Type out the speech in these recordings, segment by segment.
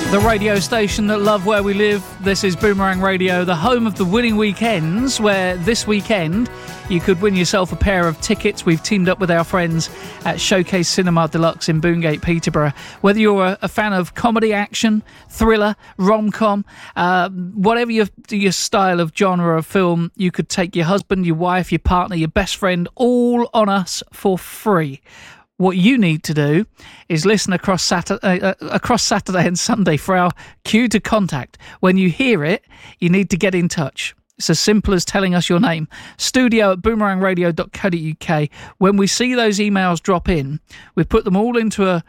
The radio station that love where we live. This is Boomerang Radio, the home of the winning weekends, where this weekend you could win yourself a pair of tickets. We've teamed up with our friends at Showcase Cinema Deluxe in Boongate, Peterborough. Whether you're a fan of comedy, action, thriller, rom-com, whatever your style of genre of film, you could take your husband, your wife, your partner, your best friend, all on us for free. What you need to do is listen across Saturday and Sunday for our cue to contact. When you hear it, you need to get in touch. It's as simple as telling us your name. studio@boomerangradio.co.uk. When we see those emails drop in, we put them all into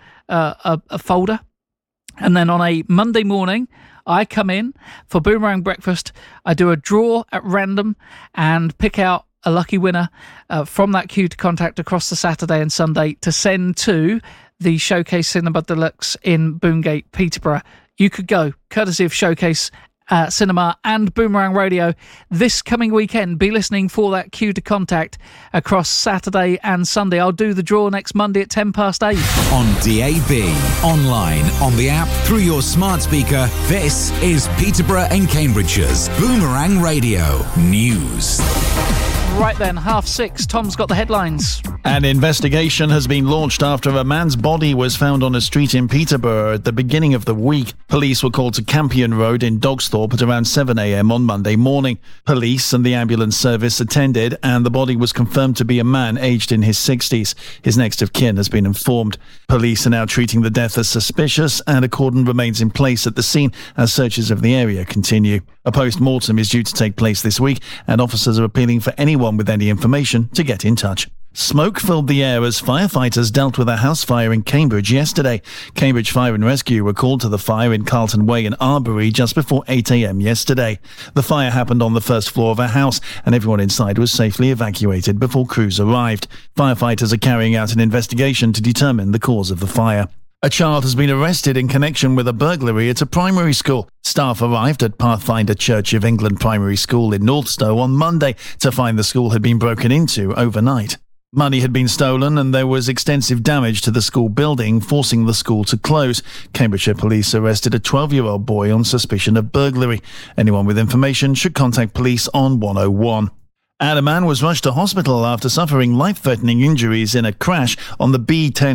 a folder. And then on a Monday morning, I come in for Boomerang Breakfast. I do a draw at random and pick out a lucky winner from that queue to contact across the Saturday and Sunday to send to the Showcase Cinema Deluxe in Boongate, Peterborough. You could go, courtesy of Showcase Cinema and Boomerang Radio, this coming weekend. Be listening for that queue to contact across Saturday and Sunday. I'll do the draw next Monday at 8:10. On DAB, online, on the app, through your smart speaker, this is Peterborough and Cambridgeshire's Boomerang Radio News. Right then, 6:30. Tom's got the headlines. An investigation has been launched after a man's body was found on a street in Peterborough at the beginning of the week. Police were called to Campion Road in Dogsthorpe at around 7 a.m. on Monday morning. Police and the ambulance service attended, and the body was confirmed to be a man aged in his 60s. His next of kin has been informed. Police are now treating the death as suspicious, and a cordon remains in place at the scene as searches of the area continue. A post-mortem is due to take place this week, and officers are appealing for anyone with any information to get in touch. Smoke filled the air as firefighters dealt with a house fire in Cambridge yesterday. Cambridge Fire and Rescue were called to the fire in Carlton Way in Arbury just before 8 a.m. yesterday. The fire happened on the first floor of a house, and everyone inside was safely evacuated before crews arrived. Firefighters are carrying out an investigation to determine the cause of the fire. A child has been arrested in connection with a burglary at a primary school. Staff arrived at Pathfinder Church of England Primary School in Northstowe on Monday to find the school had been broken into overnight. Money had been stolen and there was extensive damage to the school building, forcing the school to close. Cambridgeshire Police arrested a 12-year-old boy on suspicion of burglary. Anyone with information should contact police on 101. And a man was rushed to hospital after suffering life-threatening injuries in a crash on the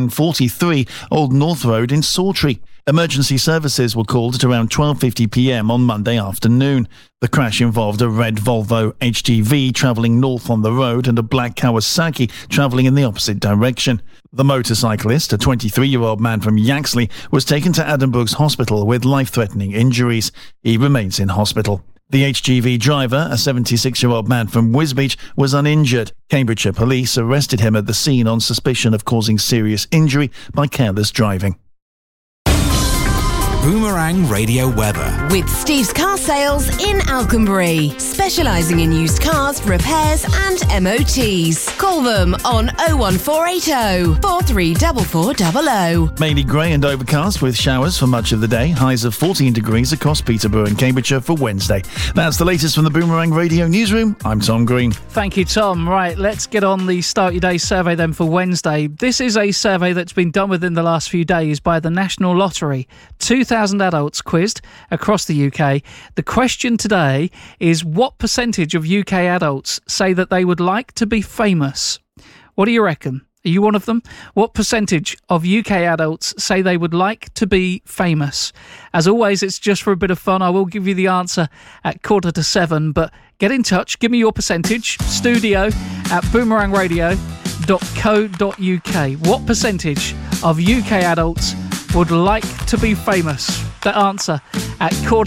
B1043 Old North Road in Sawtrey. Emergency services were called at around 12:50 p.m. on Monday afternoon. The crash involved a red Volvo HGV travelling north on the road and a black Kawasaki travelling in the opposite direction. The motorcyclist, a 23-year-old man from Yaxley, was taken to Addenbrooke's Hospital with life-threatening injuries. He remains in hospital. The HGV driver, a 76-year-old man from Wisbech, was uninjured. Cambridgeshire Police arrested him at the scene on suspicion of causing serious injury by careless driving. Boomerang Radio weather. With Steve's Car Sales in Alconbury, specialising in used cars, repairs and MOTs. Call them on 01480 434400. Mainly grey and overcast with showers for much of the day. Highs of 14 degrees across Peterborough and Cambridgeshire for Wednesday. That's the latest from the Boomerang Radio Newsroom. I'm Tom Green. Thank you, Tom. Right, let's get on the Start Your Day survey then for Wednesday. This is a survey that's been done within the last few days by the National Lottery. 2,000 adults quizzed across the UK. The question today is, what percentage of UK adults say that they would like to be famous? What do you reckon? Are you one of them? What percentage of UK adults say they would like to be famous? As always, it's just for a bit of fun. I will give you the answer at 6:45, but get in touch. Give me your percentage. studio@boomerangradio.co.uk. What percentage of UK adults would like to be famous? That answer at